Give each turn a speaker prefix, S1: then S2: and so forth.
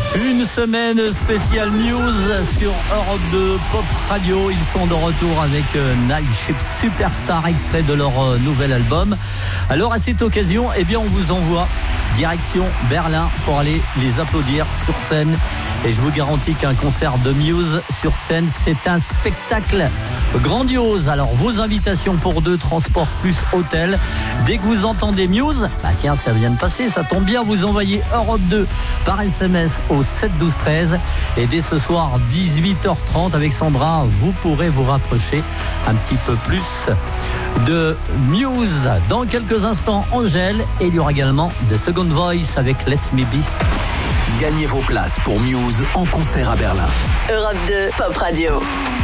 S1: Une semaine spéciale Muse sur Europe 2 Pop Radio. Ils sont de retour avec Night Ship Superstar, extrait de leur nouvel album. Alors à cette occasion, on vous envoie direction Berlin pour aller les applaudir sur scène. Et je vous garantis qu'un concert de Muse sur scène, c'est un spectacle grandiose. Alors vos invitations pour 2, transport plus hôtel. Dès que vous entendez Muse, tiens, ça vient de passer, ça tombe bien, vous envoyez Europe 2 par SMS au 7 12 13. Et dès ce soir 18h30 avec Sandra, vous pourrez vous rapprocher un petit peu plus de Muse. Dans quelques instants, Angèle, et il y aura également The Second Voice avec Let Me Be.
S2: Gagnez vos places pour Muse en concert à Berlin.
S3: Europe 2 Pop Radio.